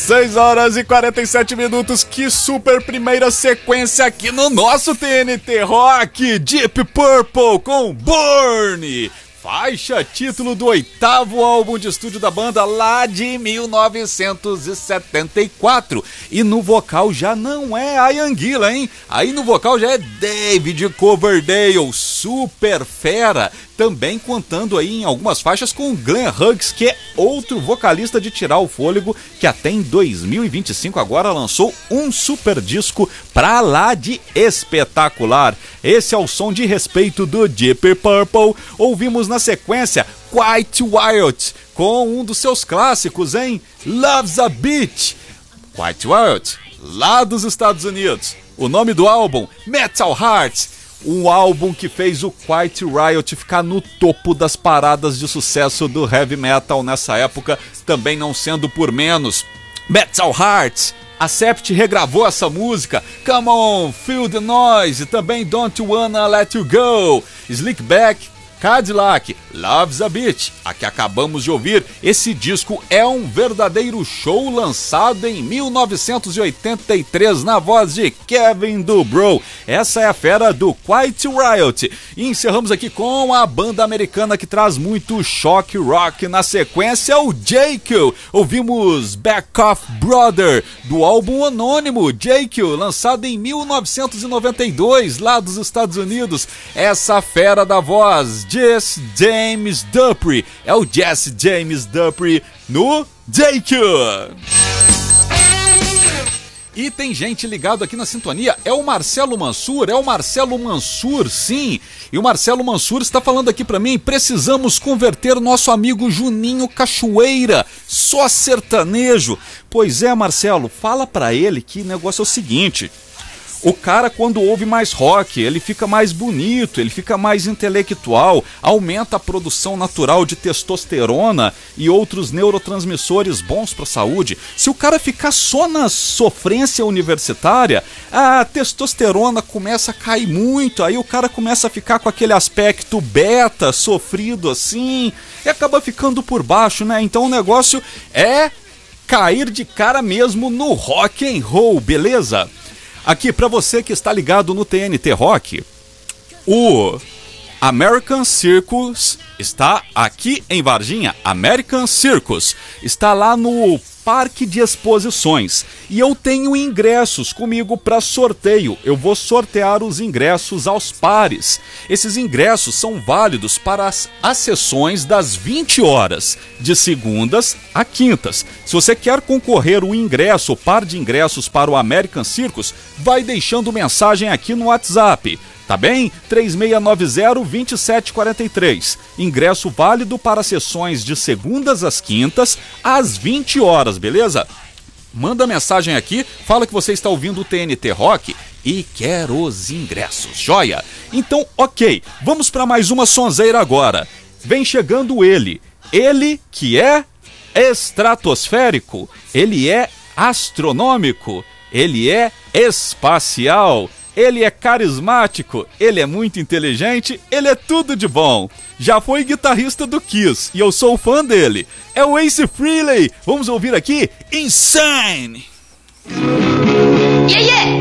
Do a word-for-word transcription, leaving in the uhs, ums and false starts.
seis horas e quarenta e sete minutos, que super primeira sequência aqui no nosso T N T Rock. Deep Purple com Burn, faixa título do oitavo álbum de estúdio da banda lá de mil novecentos e setenta e quatro. E no vocal já não é a Ian Gillan, hein? Aí no vocal já é David Coverdale, super fera. Também contando aí em algumas faixas com Glenn Hughes, que é outro vocalista de tirar o fôlego, que até em dois mil e vinte e cinco agora lançou um super disco pra lá de espetacular. Esse é o som de respeito do Deep Purple. Ouvimos na sequência Quiet Riot com um dos seus clássicos, hein? Love's a Bitch. Quiet Riot, lá dos Estados Unidos. O nome do álbum, Metal Hearts. Um álbum que fez o Quiet Riot ficar no topo das paradas de sucesso do heavy metal nessa época, também não sendo por menos. Metal Hearts, Accept regravou essa música, Come On, Feel the Noise, também Don't Wanna Let You Go, Slickback, Cadillac, Love's a Bitch, a que acabamos de ouvir. Esse disco é um verdadeiro show lançado em mil novecentos e oitenta e três na voz de Kevin Dubrow. Essa é a fera do Quiet Riot. E encerramos aqui com a banda americana que traz muito shock rock. Na sequência, o Jekyll. Ouvimos Back Off Brother, do álbum anônimo Jekyll, lançado em mil novecentos e noventa e dois, lá dos Estados Unidos. Essa fera da voz, Jesse James Dupree, é o Jesse James Dupree no Jekyll. E tem gente ligado aqui na sintonia, é o Marcelo Mansur, é o Marcelo Mansur, sim. E o Marcelo Mansur está falando aqui pra mim, precisamos converter o nosso amigo Juninho Cachoeira, só sertanejo. Pois é, Marcelo, fala pra ele que o negócio é o seguinte: o cara, quando ouve mais rock, ele fica mais bonito, ele fica mais intelectual, aumenta a produção natural de testosterona e outros neurotransmissores bons para a saúde. Se o cara ficar só na sofrência universitária, a testosterona começa a cair muito, aí o cara começa a ficar com aquele aspecto beta, sofrido assim, e acaba ficando por baixo, né? Então o negócio é cair de cara mesmo no rock and roll, beleza? Aqui, para você que está ligado no T N T Rock, o American Circus está aqui em Varginha. American Circus está lá no Parque de Exposições e eu tenho ingressos comigo para sorteio. Eu vou sortear os ingressos aos pares. Esses ingressos são válidos para as, as sessões das vinte horas, de segundas a quintas. Se você quer concorrer o ingresso, o par de ingressos para o American Circus, vai deixando mensagem aqui no WhatsApp. Tá bem? três seis nove zero, dois sete quatro três. Ingresso válido para sessões de segundas às quintas, às vinte horas, beleza? Manda mensagem aqui, fala que você está ouvindo o T N T Rock e quer os ingressos, joia? Então, ok, vamos para mais uma sonzeira agora. Vem chegando ele, ele que é estratosférico, ele é astronômico, ele é espacial. Ele é carismático, ele é muito inteligente, ele é tudo de bom. Já foi guitarrista do Kiss e eu sou fã dele. É o Ace Frehley. Vamos ouvir aqui Insane. Yeah, yeah.